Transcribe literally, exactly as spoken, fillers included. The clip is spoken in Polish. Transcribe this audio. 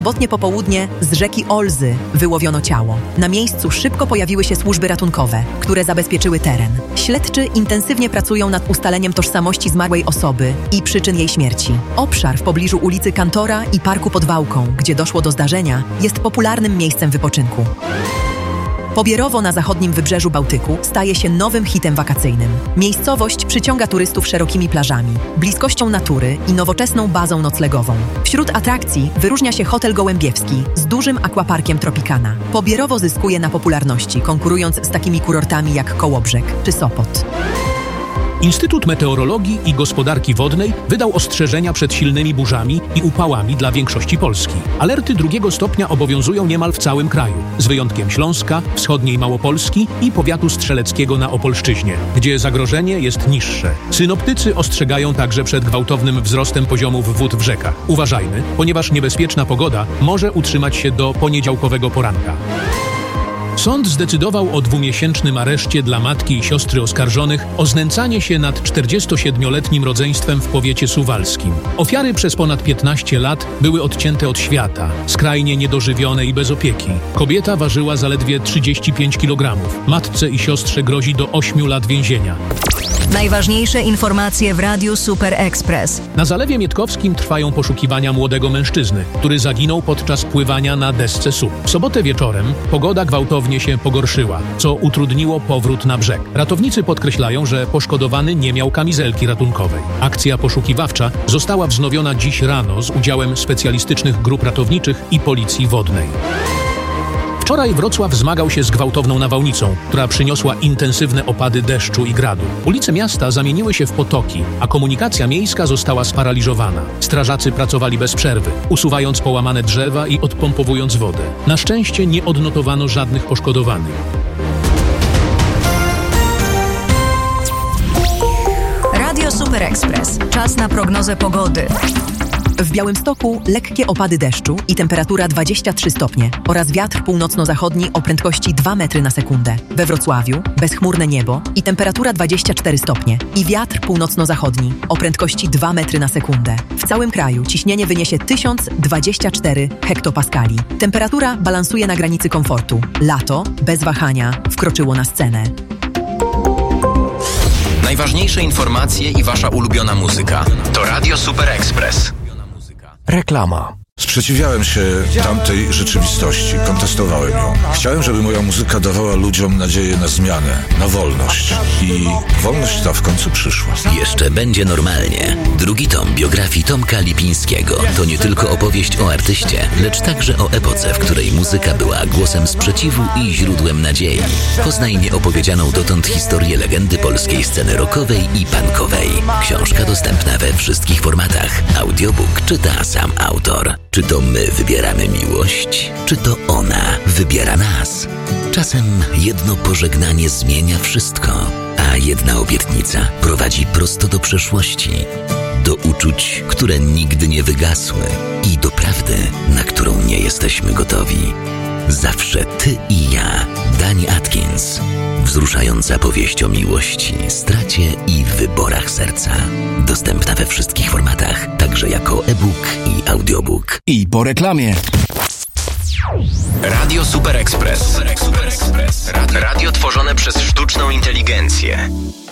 sobotnie popołudnie z rzeki Olzy wyłowiono ciało. Na miejscu szybko pojawiły się służby ratunkowe, które zabezpieczyły teren. Śledczy intensywnie pracują nad ustaleniem tożsamości zmarłej osoby i przyczyn jej śmierci. Obszar w pobliżu ulicy Kantora i Parku pod Wałką, gdzie doszło do zdarzenia, jest popularnym miejscem wypoczynku. Pobierowo na zachodnim wybrzeżu Bałtyku staje się nowym hitem wakacyjnym. Miejscowość przyciąga turystów szerokimi plażami, bliskością natury i nowoczesną bazą noclegową. Wśród atrakcji wyróżnia się hotel Gołębiewski z dużym aquaparkiem Tropicana. Pobierowo zyskuje na popularności, konkurując z takimi kurortami jak Kołobrzeg czy Sopot. Instytut Meteorologii i Gospodarki Wodnej wydał ostrzeżenia przed silnymi burzami i upałami dla większości Polski. Alerty drugiego stopnia obowiązują niemal w całym kraju, z wyjątkiem Śląska, wschodniej Małopolski i powiatu strzeleckiego na Opolszczyźnie, gdzie zagrożenie jest niższe. Synoptycy ostrzegają także przed gwałtownym wzrostem poziomów wód w rzekach. Uważajmy, ponieważ niebezpieczna pogoda może utrzymać się do poniedziałkowego poranka. Sąd zdecydował o dwumiesięcznym areszcie dla matki i siostry oskarżonych o znęcanie się nad czterdziestosiedmioletnim rodzeństwem w powiecie suwalskim. Ofiary przez ponad piętnaście lat były odcięte od świata, skrajnie niedożywione i bez opieki. Kobieta ważyła zaledwie trzydzieści pięć kilogramów. Matce i siostrze grozi do ośmiu lat więzienia. Najważniejsze informacje w Radiu Super Express. Na Zalewie Mietkowskim trwają poszukiwania młodego mężczyzny, który zaginął podczas pływania na desce S U P. W sobotę wieczorem pogoda gwałtownie się pogorszyła, co utrudniło powrót na brzeg. Ratownicy podkreślają, że poszkodowany nie miał kamizelki ratunkowej. Akcja poszukiwawcza została wznowiona dziś rano z udziałem specjalistycznych grup ratowniczych i Policji Wodnej. Wczoraj Wrocław zmagał się z gwałtowną nawałnicą, która przyniosła intensywne opady deszczu i gradu. Ulice miasta zamieniły się w potoki, a komunikacja miejska została sparaliżowana. Strażacy pracowali bez przerwy, usuwając połamane drzewa i odpompowując wodę. Na szczęście nie odnotowano żadnych poszkodowanych. Radio Super Express. Czas na prognozę pogody. W Białymstoku lekkie opady deszczu i temperatura dwadzieścia trzy stopnie oraz wiatr północno-zachodni o prędkości dwa metry na sekundę. We Wrocławiu bezchmurne niebo i temperatura dwadzieścia cztery stopnie i wiatr północno-zachodni o prędkości dwa metry na sekundę. W całym kraju ciśnienie wyniesie tysiąc dwadzieścia cztery hektopaskali. Temperatura balansuje na granicy komfortu. Lato bez wahania wkroczyło na scenę. Najważniejsze informacje i wasza ulubiona muzyka to Radio Super Express. Reklama. Sprzeciwiałem się tamtej rzeczywistości, kontestowałem ją. Chciałem, żeby moja muzyka dawała ludziom nadzieję na zmianę, na wolność. I wolność ta w końcu przyszła. Jeszcze będzie normalnie. Drugi tom biografii Tomka Lipińskiego to nie tylko opowieść o artyście, lecz także o epoce, w której muzyka była głosem sprzeciwu i źródłem nadziei. Poznaj nieopowiedzianą dotąd historię legendy polskiej sceny rockowej i punkowej. Książka dostępna we wszystkich formatach. Audiobook czyta sam autor. Czy to my wybieramy miłość, czy to ona wybiera nas? Czasem jedno pożegnanie zmienia wszystko, a jedna obietnica prowadzi prosto do przeszłości, do uczuć, które nigdy nie wygasły i do prawdy, na którą nie jesteśmy gotowi. Zawsze ty i ja. Dani Atkins. Wzruszająca powieść o miłości, stracie i wyborach serca. Dostępna we wszystkich formatach, także jako e-book i audiobook. I po reklamie. Radio Super Express. Radio tworzone przez sztuczną inteligencję.